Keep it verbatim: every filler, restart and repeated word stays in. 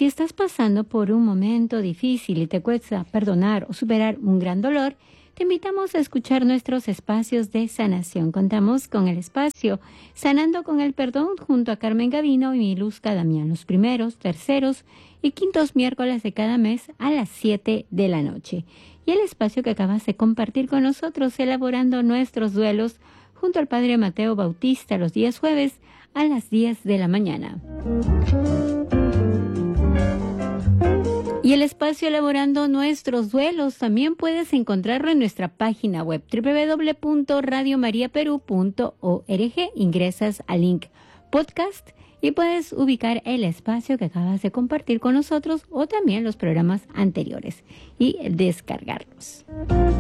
si estás pasando por un momento difícil y te cuesta perdonar o superar un gran dolor, te invitamos a escuchar nuestros espacios de sanación. Contamos con el espacio Sanando con el Perdón junto a Carmen Gavino y Miluska Damián, los primeros, terceros y quintos miércoles de cada mes a las siete de la noche. Y el espacio que acabas de compartir con nosotros, elaborando nuestros duelos, junto al Padre Mateo Bautista, los días jueves a las diez de la mañana. Y el espacio Elaborando Nuestros Duelos también puedes encontrarlo en nuestra página web doble u doble u doble u punto radio maría perú punto org. Ingresas al link podcast y puedes ubicar el espacio que acabas de compartir con nosotros o también los programas anteriores y descargarlos.